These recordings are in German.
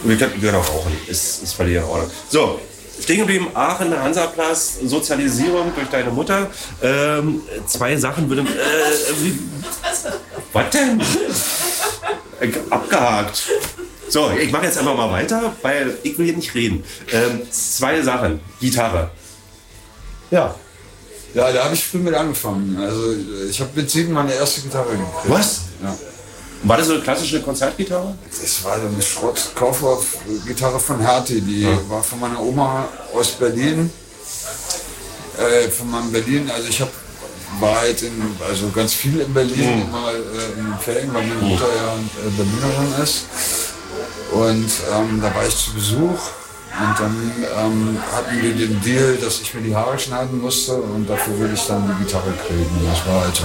Wir können auch rauchen, ist völlig in Ordnung. So, stehen geblieben, Aachen, Hansaplatz, Sozialisierung durch deine Mutter. 2 Sachen würde... was denn? Abgehakt. So, ich mache jetzt einfach mal weiter, weil ich will hier nicht reden. 2 Sachen. Gitarre. Ja. Ja, da habe ich früh mit angefangen. Also ich habe mit 7 meine erste Gitarre gekriegt. Was? Ja. War das so eine klassische Konzertgitarre? Das war so eine Schrott-Kaufhof-Gitarre von Hertie. Die war von meiner Oma aus Berlin. Von meinem Berlin. Also ich war halt also ganz viel in Berlin, immer in den Ferien, weil meine Mutter ja Berlinerin ist. Und da war ich zu Besuch. Und dann hatten wir den Deal, dass ich mir die Haare schneiden musste und dafür würde ich dann die Gitarre kriegen. Das war halt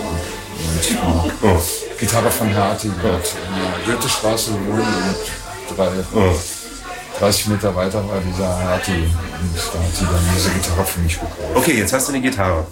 Gitarre von Hertie. In der Goethestraße gewohnt und 30 Meter weiter war dieser Hertie. Und da hat sie dann diese Gitarre für mich gekauft. Okay, jetzt hast du eine Gitarre.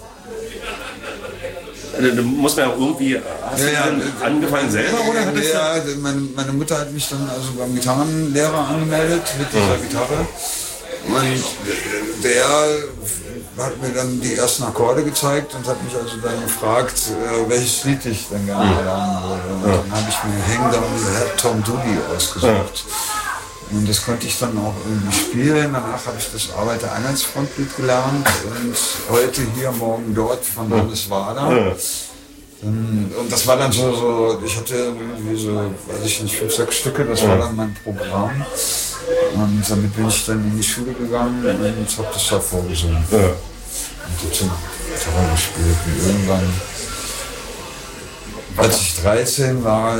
Du musst mir ja irgendwie... Hast du dann angefangen selber oder hattest du... Ja, meine Mutter hat mich dann also beim Gitarrenlehrer angemeldet mit dieser Gitarre. Und der hat mir dann die ersten Akkorde gezeigt und hat mich also dann gefragt, welches Lied ich dann gerne lernen würde. Und dann habe ich mir Hang Down Tom Dooley ausgesucht. Und das konnte ich dann auch irgendwie spielen. Danach habe ich das Arbeiter-Einheitsfrontlied gelernt und heute hier, morgen dort von Hannes Wader. Und das war dann so, ich hatte irgendwie so, weiß ich nicht, 5, 6 Stücke, das war dann mein Programm. Und damit bin ich dann in die Schule gegangen und habe das da vorgesungen. Und dazu Gitarre gespielt. Und irgendwann, als ich 13 war,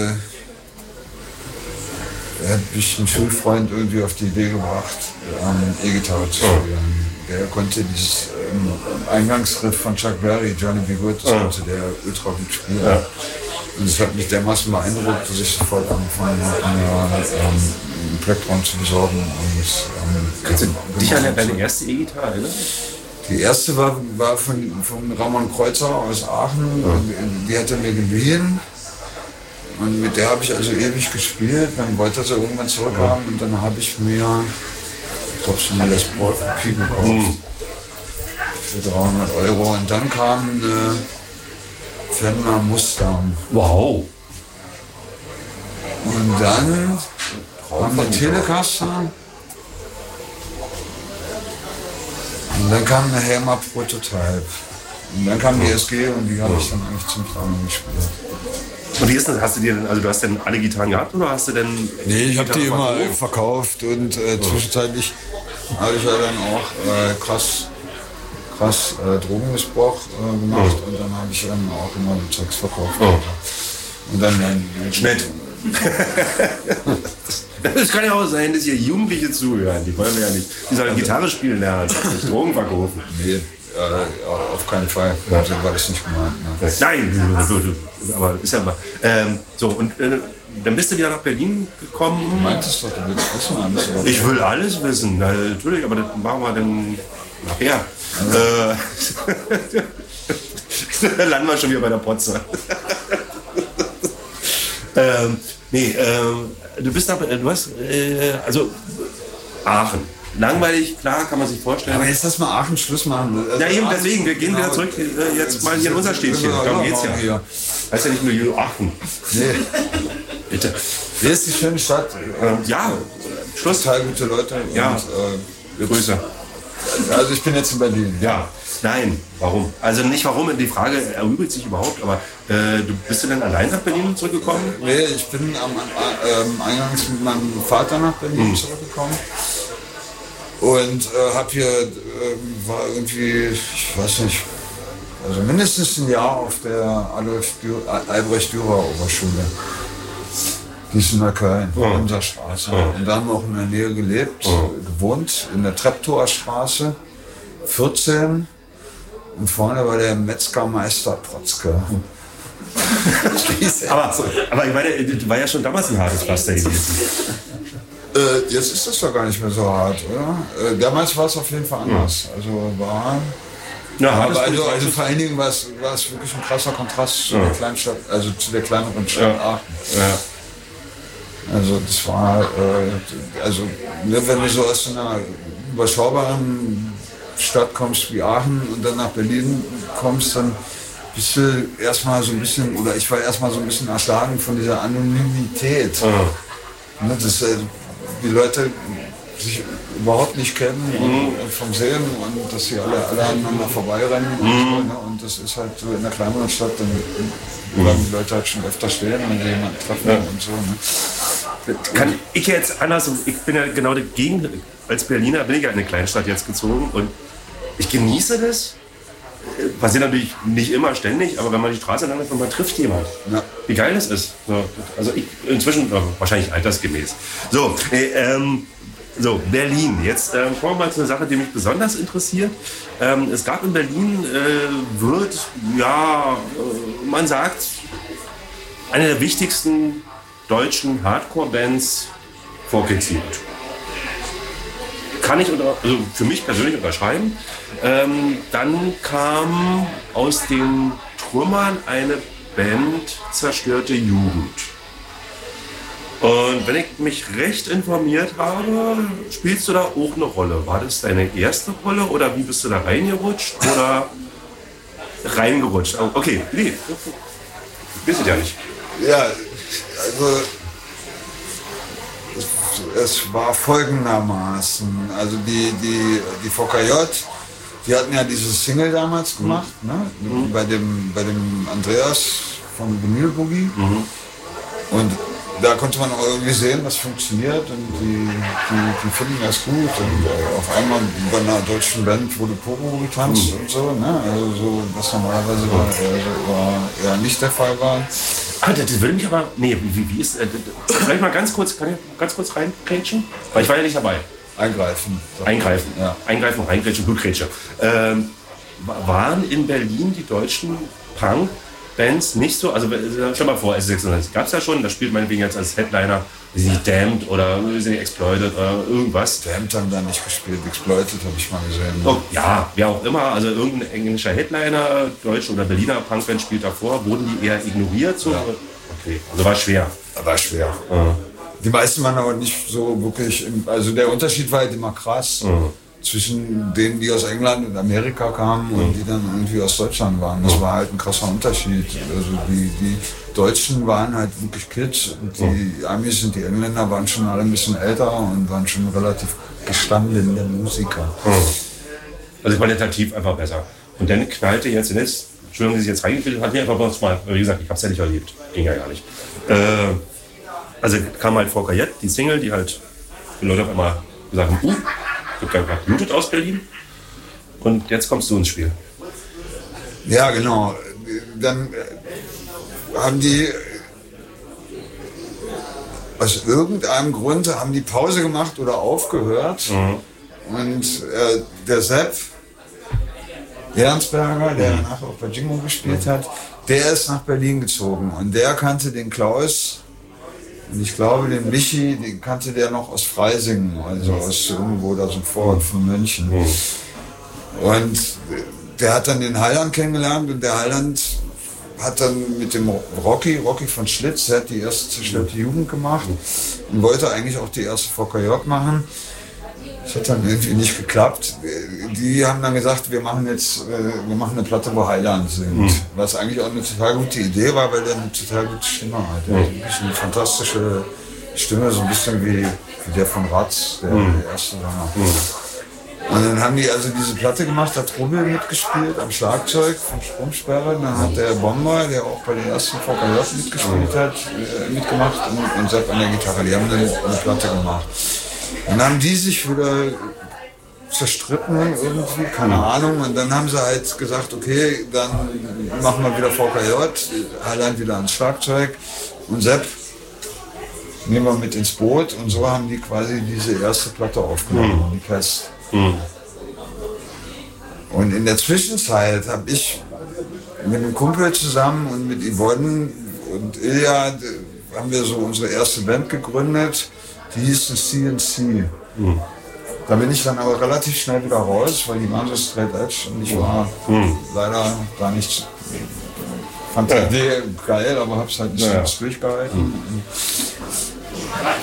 hat mich ein Schulfreund irgendwie auf die Idee gebracht, E-Gitarre zu spielen. Der konnte dieses Eingangsriff von Chuck Berry, Johnny B. Good, das konnte der ultra gut spielen. Und das hat mich dermaßen beeindruckt, dass ich sofort angefangen habe, einen Plektron zu besorgen. Kannst du dich an deine erste E-Gitarre erinnern? Die erste war von Ramon Kreuzer aus Aachen. Die hat er mir geliehen. Und mit der habe ich also ewig gespielt, dann wollte sie irgendwann zurückhaben und dann habe ich mir, ich glaube schon mal das Kopie gekauft für 300 Euro und dann kam eine Fender Mustang. Wow! Und dann kam eine Telecaster und dann kam eine Helmer Prototype und dann kam die SG und die habe ich dann eigentlich zum Traum gespielt. Und wie ist das? Hast du dir denn, also du hast denn alle Gitarren gehabt oder hast du denn... Nee, ich habe die immer verkauft und zwischenzeitlich habe ich ja dann auch krass Drogenmissbrauch gemacht und dann habe ich dann auch immer die Zeugs verkauft. Und dann Schnitt. Es kann ja auch sein, dass hier Jugendliche zuhören, die wollen wir ja nicht. Die sollen Gitarre spielen lernen, nicht Drogen verkaufen. Nee, auf keinen Fall. Also war das nicht gemeint. Ne? Nein, aber ist ja mal. So, und dann bist du wieder nach Berlin gekommen. Du meintest doch, du willst wissen alles. Ich will alles wissen, na, natürlich, aber das machen wir dann nachher. Dann landen wir schon wieder bei der Potze. Du hast, also Aachen. Langweilig, klar, kann man sich vorstellen. Aber jetzt lass mal Aachen Schluss machen. Also ja, eben deswegen, wir gehen wieder zurück, jetzt mal hier in unser Städtchen. Darum geht's ja. Heißt ja nicht nur Aachen. Nee. Bitte. Hier ist die schöne Stadt. Ja, Schluss. Total gute Leute. Ja, und, Grüße. Also ich bin jetzt in Berlin. Ja. Nein, warum? Also nicht warum, die Frage erübrigt sich überhaupt, aber bist du denn allein nach Berlin zurückgekommen? Nee, ich bin eingangs mit meinem Vater nach Berlin zurückgekommen. Und hab hier, war irgendwie, ich weiß nicht, also mindestens ein Jahr auf der Albrecht-Dürer-Oberschule. Die ist in Neukölln, in unserer Straße. Und da haben wir auch in der Nähe gelebt, gewohnt, in der Treptower Straße, 14. Und vorne war der Metzgermeister Protzke. aber ich meine, das war ja schon damals ein hartes Pflaster gewesen. Jetzt ist das doch gar nicht mehr so hart, oder? Damals war es auf jeden Fall anders. Also war... Ja, also vor allen Dingen war es wirklich ein krasser Kontrast zu der Kleinstadt, also zu der kleineren Stadt Aachen. Ja. Also das war, wenn du so aus einer überschaubaren Stadt kommst wie Aachen und dann nach Berlin kommst, dann bist du erstmal so ein bisschen, oder ich war erstmal so ein bisschen erschlagen von dieser Anonymität. Dass die Leute sich überhaupt nicht kennen und vom Sehen und dass sie alle aneinander vorbeirennen und so, ne? Und das ist halt so in einer kleineren Stadt, dann bleiben die Leute halt schon öfter stehen, wenn sie jemanden treffen und so. Ne? Kann ich jetzt anders, ich bin ja genau dagegen, als Berliner bin ich ja in eine Kleinstadt jetzt gezogen und ich genieße das. Passiert natürlich nicht immer ständig, aber wenn man die Straße lang ist, man trifft jemand. Ja. Wie geil das ist. So, also ich inzwischen wahrscheinlich altersgemäß. So, Berlin. Jetzt kommen wir mal zu einer Sache, die mich besonders interessiert. Es gab in Berlin, man sagt, eine der wichtigsten deutschen Hardcore-Bands vorkriegsjugend. Kann ich für mich persönlich unterschreiben. Dann kam aus den Trümmern eine Band Zerstörte Jugend. Und wenn ich mich recht informiert habe, spielst du da auch eine Rolle. War das deine erste Rolle oder wie bist du da reingerutscht? Oder reingerutscht? Okay, nee, wisst ihr ja nicht. Ja, also es war folgendermaßen, also die VKJ, die hatten ja diese Single damals gemacht, ne? Bei dem Andreas von Vinyl Boogie. Und da konnte man auch irgendwie sehen, was funktioniert und die finden das gut. Und auf einmal bei einer deutschen Band wurde Pogo getanzt und so, ne? Also so, was normalerweise eher nicht der Fall war. Das würde mich aber. Nee, wie ist. Vielleicht mal ganz kurz, kann ich ganz kurz reinkrätschen? Weil ich war ja nicht dabei. Eingreifen. Ja. Eingreifen, reingrätschen, Blutgrätsche. Waren in Berlin die deutschen Punk-Bands nicht so? Also stell mal vor, S96 gab es ja schon, da spielt meinetwegen jetzt als Headliner, wie sie Damned oder Exploited oder irgendwas. Damned haben da nicht gespielt, Exploited habe ich mal gesehen. Oh, ja, wer auch immer, also irgendein englischer Headliner, deutsche oder Berliner Punkband spielt davor, wurden die eher ignoriert? So? Ja. Okay, also war schwer. War schwer. Ja. Die meisten waren aber nicht so wirklich, also der Unterschied war halt immer krass zwischen denen, die aus England und Amerika kamen und die dann irgendwie aus Deutschland waren. Das war halt ein krasser Unterschied. Also die Deutschen waren halt wirklich Kids und die Amis und die Engländer waren schon alle ein bisschen älter und waren schon relativ gestandene Musiker. Also qualitativ einfach besser. Und dann knallte jetzt, Entschuldigung, dass ich jetzt reingefühlt hat mir einfach mal, wie gesagt, ich hab's ja nicht erlebt. Ging ja gar nicht. Also kam halt VKJ, die Single, die halt die Leute auf einmal gesagt haben, ich habe gerade blutet aus Berlin. Und jetzt kommst du ins Spiel. Ja, genau. Dann haben die aus irgendeinem Grund haben die Pause gemacht oder aufgehört. Und der Sepp Ernstberger, der nachher auch bei Jingo gespielt hat, der ist nach Berlin gezogen. Und der kannte den Klaus. Und ich glaube, den Michi, den kannte der noch aus Freising, also aus irgendwo da so Vorort von München. Und der hat dann den Heiland kennengelernt und der Heiland hat dann mit dem Rocky von Schlitz, der hat die erste Zerstörte Jugend gemacht und wollte eigentlich auch die erste VKJ machen. Das hat dann irgendwie nicht geklappt. Die haben dann gesagt, wir machen eine Platte, wo Heiland singt. Was eigentlich auch eine total gute Idee war, weil der eine total gute Stimme hat. Der hat wirklich eine fantastische Stimme, so ein bisschen wie der von Ratz, der erste Sänger. Und dann haben die also diese Platte gemacht, hat Rubbel mitgespielt am Schlagzeug von Sprungsperre. Dann hat der Bomber, der auch bei den ersten VKJ mitgespielt hat, mitgemacht und Sepp an der Gitarre. Die haben dann eine Platte gemacht. Dann haben die sich wieder zerstritten irgendwie, keine Ahnung. Und dann haben sie halt gesagt, okay, dann machen wir wieder VKJ, Heiland wieder ans Schlagzeug und Sepp nehmen wir mit ins Boot. Und so haben die quasi diese erste Platte aufgenommen, die Pest. Und in der Zwischenzeit habe ich mit einem Kumpel zusammen und mit Yvonne und Ilja haben wir so unsere erste Band gegründet. Die hieß CNC. Da bin ich dann aber relativ schnell wieder raus, weil die waren so straight edge und ich war leider gar nicht, fand die Idee geil, aber hab's halt nicht ganz durchgehalten.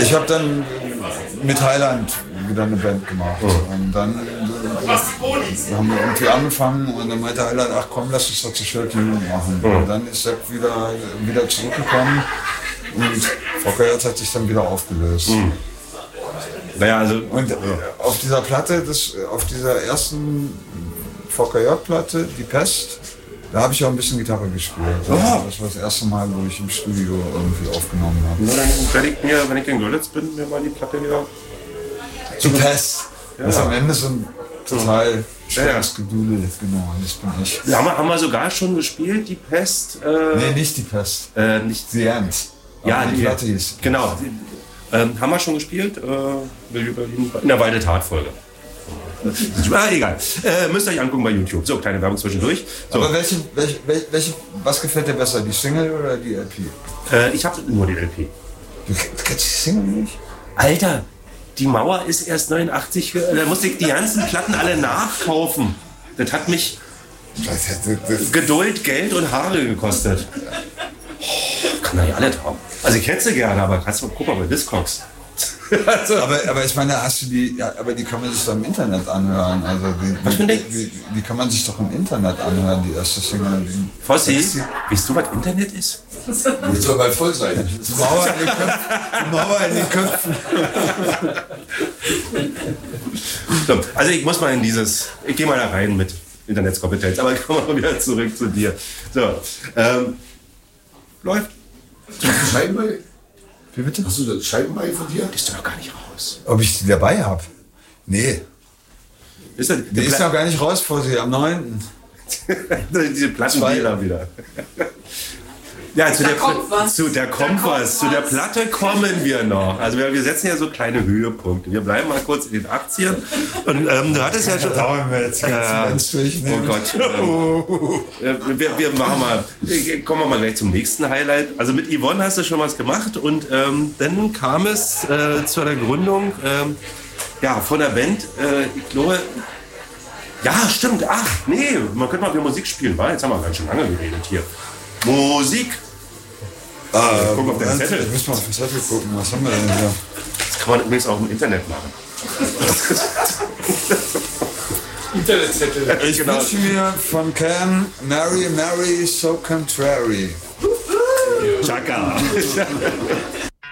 Ich habe dann mit Highland wieder eine Band gemacht. Und dann haben wir irgendwie angefangen und dann meinte Highland, ach komm, lass uns doch zu Schwert Jugend machen. Und dann ist Sepp wieder zurückgekommen und VKJ hat sich dann wieder aufgelöst. Naja, also. Und auf dieser Platte, auf dieser ersten VKJ-Platte, Die Pest, da habe ich auch ein bisschen Gitarre gespielt. Das war das erste Mal, wo ich im Studio irgendwie aufgenommen habe. Nur dann werde ich mir, wenn ich in Görlitz bin, mir mal die Platte wieder. Die Pest. Das ist am Ende so ein total schweres Gedudel. Genau, das bin ich. Ja, haben wir sogar schon gespielt, Die Pest? Nee, nicht Die Pest. Nicht The End. Ja, die Platte ist. Genau. Haben wir schon gespielt? In der Walde-Tat-Folge. Egal. Müsst ihr euch angucken bei YouTube. So, kleine Werbung zwischendurch. So. Aber was gefällt dir besser, die Single oder die LP? Ich habe nur die LP. Du kennst die Single nicht? Alter, die Mauer ist erst 89. Da musste ich die ganzen Platten alle nachkaufen. Das hat mich Geduld, Geld und Haare gekostet. Kann doch nicht alle haben. Also ich hätte sie gerne, aber kannst du mal gucken bei Discogs. Also. Aber ich meine, hast du aber die kann man sich doch im Internet anhören. Also die kann man sich doch im Internet anhören, die erste Single. Fossi, weißt du, was Internet ist? Die soll bald voll sein. Die Mauer in den Köpfen. So, also ich muss mal ich gehe mal da rein mit Internetskompetenz, aber ich komme mal wieder zurück zu dir. So, läuft. Scheibenbein? Wie bitte? Hast du das Scheibenbein von dir? Bist du noch gar nicht raus? Ob ich die dabei habe? Nee. Die ist noch gar nicht raus vor sie, am 9. Diese Plattendealer wieder. Ja, zu der Kompass, zu der Platte kommen wir noch. Also wir setzen ja so kleine Höhepunkte. Wir bleiben mal kurz in den 80ern. Und du hattest ja schon... Oh Gott. Wir machen mal... Kommen wir mal gleich zum nächsten Highlight. Also mit Yvonne hast du schon was gemacht. Und dann kam es zu einer Gründung von der Band. Ich glaube... Ja, stimmt. Ach, nee, man könnte mal wieder Musik spielen. Jetzt haben wir ganz schön lange geredet hier. Musik. Guck auf den Zettel. Ich muss mal auf den Zettel gucken. Was haben wir denn hier? Das kann man übrigens auch im Internet machen. Internetzettel. Ich wünsche mir von Cam Mary, Mary, so contrary. Chaka.